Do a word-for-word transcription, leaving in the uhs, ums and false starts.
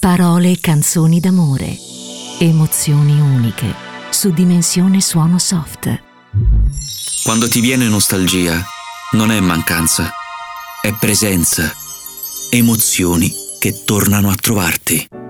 Parole e canzoni d'amore. Emozioni uniche su Dimensione Suono Soft. Quando ti viene nostalgia, non è mancanza, è presenza. Emozioni che tornano a trovarti.